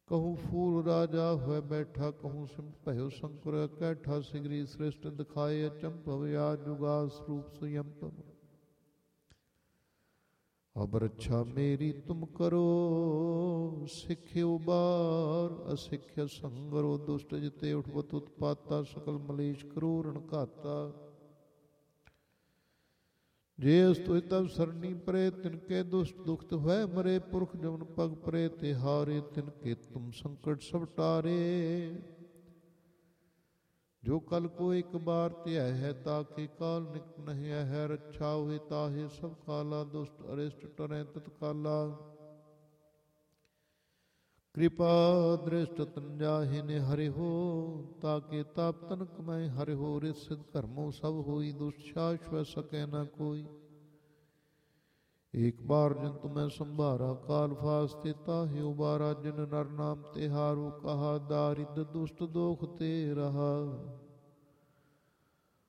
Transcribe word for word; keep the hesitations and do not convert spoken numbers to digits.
कहूँ फूल राजा हुए बैठा, कहूँ सिम भयो शंकर कैठा। सिगरी श्रेष्ठ दिखाए अचंभव, या जुगा स्वरूप सुयंपम। अब रक्षा मेरी तुम करो, सिख्य उबार असिख्य संगरो। दुष्ट जिते उठवत उत्पाता, सकल मलेश क्रूरण घाता। जे अस्तुय तब सरनी परे, तिनके दुष्ट दुखत हुए मरे। पुरख जमन पग परे तिहारे, तिनके तुम संकट सब टारे। जो कल को एक बार त्याह है, ताके काल निक नहीं है। रक्षा हुए ताहे सब काला, दुष्ट अरिष्ट टरें तत्काला। कृपा दृष्ट तंजाहिन हरि हो, ताके ताप तन कमाए हरि हो। रिसिद कर्मों सब होई, दुष्ट शाश्वत सके न कोई। एक बार जिन तुम्हें संभारा, काल फास्ते ताहि उबारा। जिन नर नाम तिहारो, कहा दारिद्र दुष्ट दोख ते रहा।